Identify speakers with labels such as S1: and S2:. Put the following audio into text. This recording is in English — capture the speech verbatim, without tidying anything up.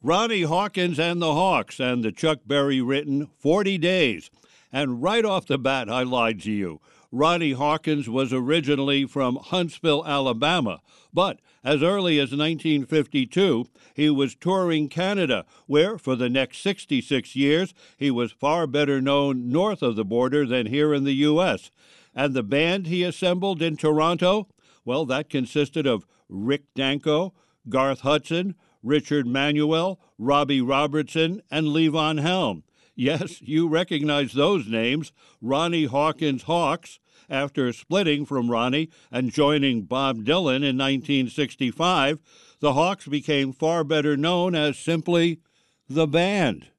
S1: Ronnie Hawkins and the Hawks and the Chuck Berry-written forty days. And right off the bat, I lied to you. Ronnie Hawkins was originally from Huntsville, Alabama, but as early as nineteen fifty-two, he was touring Canada, where for the next sixty-six years, he was far better known north of the border than here in the U S. And the band he assembled in Toronto? Well, that consisted of Rick Danko, Garth Hudson, Richard Manuel, Robbie Robertson, and Levon Helm. Yes, you recognize those names, Ronnie Hawkins Hawks. After splitting from Ronnie and joining Bob Dylan in nineteen sixty-five, the Hawks became far better known as simply the band.